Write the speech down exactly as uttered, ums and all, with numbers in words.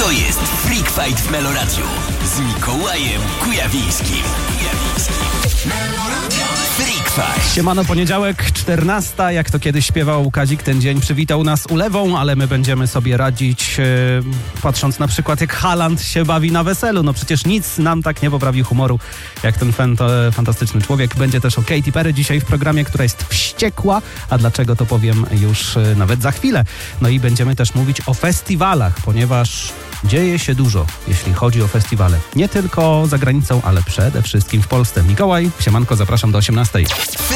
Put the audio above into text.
To jest Freak Fight w Meloradiu z Mikołajem Kujawińskim. Freak Fight. Siemano, poniedziałek, czternasta, jak to kiedyś śpiewał Kazik, ten dzień przywitał nas ulewą, ale my będziemy sobie radzić, e, patrząc na przykład jak Haaland się bawi na weselu. No przecież nic nam tak nie poprawi humoru, jak ten fento, fantastyczny człowiek. Będzie też o Katy Perry dzisiaj w programie, która jest wściekła, a dlaczego to powiem już e, nawet za chwilę. No i będziemy też mówić o festiwalach, ponieważ dzieje się dużo, jeśli chodzi o festiwale. Nie tylko za granicą, ale przede wszystkim w Polsce. Mikołaj, siemanko, zapraszam do osiemnastej.